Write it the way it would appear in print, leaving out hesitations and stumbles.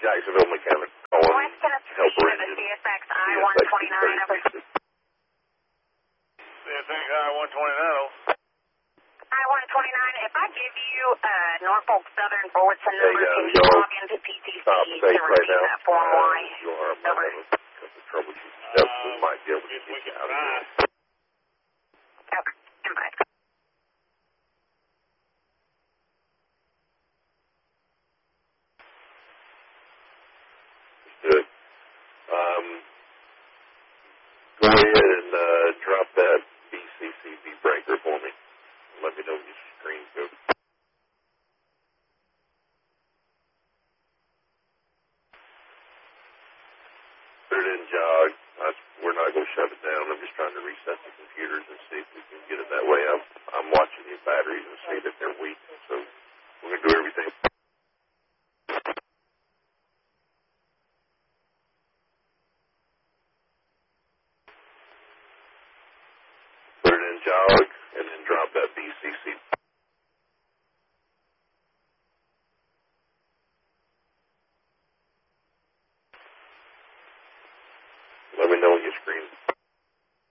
Jacksonville Mechanic calling West Tennessee helper to the engine. CSX I-129 over. CSX I-129. I-129, if I give you Norfolk Southern Bulletin Hey, number, can you y'all log into PTC stop to safe right receive now. that Form Y? You are Over. having a couple of troubleshooting steps. We might be able to If we get you can out of try. here. Okay, stand by. Good. Go ahead and drop that BCCB breaker for me. Let me know when your screen goes. Put it in jog. We're not going to shut it down. I'm just trying to reset the computers and see if we can get it that way. I'm watching these batteries and see that they're weak. So we're going to do everything. Put it in jog and then drop that BCC. Let me know when your screen